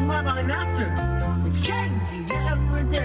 losing my mind after. It's changing every day.